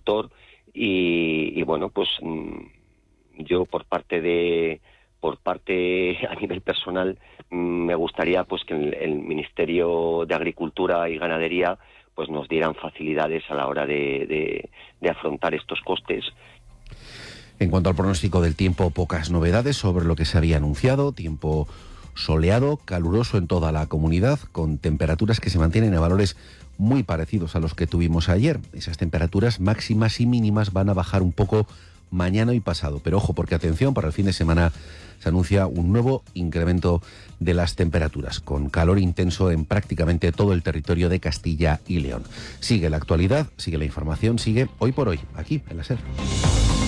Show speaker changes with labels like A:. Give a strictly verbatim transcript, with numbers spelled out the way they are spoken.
A: sector y, y bueno, pues yo por parte de por parte a nivel personal me gustaría pues que el, el Ministerio de Agricultura y Ganadería pues nos dieran facilidades a la hora de, de, de afrontar estos costes.
B: En cuanto al pronóstico del tiempo, pocas novedades sobre lo que se había anunciado. Tiempo soleado, caluroso en toda la comunidad, con temperaturas que se mantienen a valores muy parecidos a los que tuvimos ayer. Esas temperaturas máximas y mínimas van a bajar un poco mañana y pasado. Pero ojo, porque atención, para el fin de semana se anuncia un nuevo incremento de las temperaturas, con calor intenso en prácticamente todo el territorio de Castilla y León. Sigue la actualidad, sigue la información, sigue Hoy por Hoy, aquí en la SER.